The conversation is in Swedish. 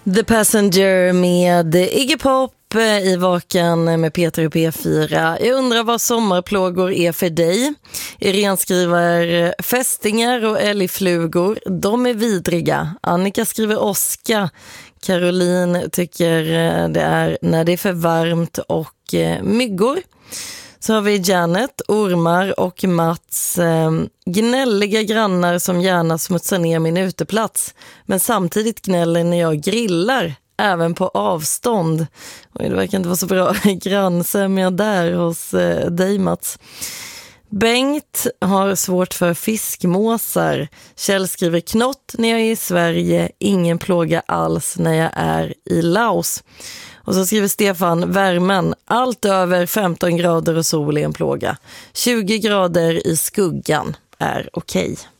The Passenger med Iggy Pop i Vaken med Peter och P4. Jag undrar vad sommarplågor är för dig. Irene skriver fästingar och älgflugor. De är vidriga. Annika skriver åska. Caroline tycker det är när det är för varmt och myggor. Så har vi Janet, ormar och Mats, gnälliga grannar som gärna smutsar ner min uteplats men samtidigt gnäller när jag grillar, även på avstånd. Oj, det verkar inte vara så bra grannsämja där hos dig, Mats. Bengt har svårt för fiskmåsar. Kjell skriver knott när jag är i Sverige, ingen plåga alls när jag är i Laos. Och så skriver Stefan, värmen, allt över 15 grader och sol är en plåga. 20 grader i skuggan är okej.